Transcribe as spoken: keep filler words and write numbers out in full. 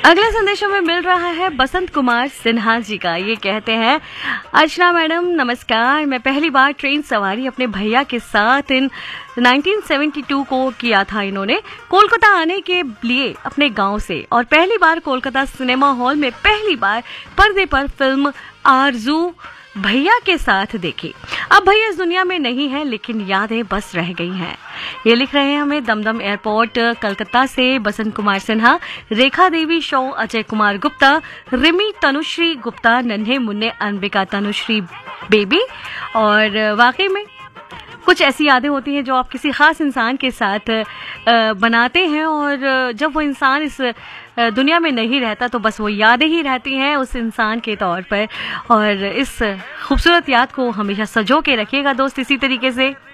अगले संदेशों में मिल रहा है बसंत कुमार सिन्हा जी का। ये कहते हैं, अर्चना मैडम नमस्कार, मैं पहली बार ट्रेन सवारी अपने भैया के साथ इन उन्नीस सौ बहत्तर को किया था। इन्होंने कोलकाता आने के लिए अपने गांव से, और पहली बार कोलकाता सिनेमा हॉल में पहली बार पर्दे पर फिल्म आरजू भैया के साथ देखी। अब भैया इस दुनिया में नहीं है, लेकिन यादें बस रह गई हैं। ये लिख रहे हैं हमें दमदम एयरपोर्ट कलकत्ता से बसंत कुमार सिन्हा, रेखा देवी शो, अजय कुमार गुप्ता, रिमी तनुश्री गुप्ता, नन्हे मुन्ने अंबिका तनुश्री बेबी। और वाकई में कुछ ऐसी यादें होती हैं जो आप किसी खास इंसान के साथ बनाते हैं, और जब वो इंसान इस दुनिया में नहीं रहता तो बस वो यादें ही रहती हैं उस इंसान के तौर पर। और इस खूबसूरत याद को हमेशा सजो के रखिएगा दोस्त, इसी तरीके से।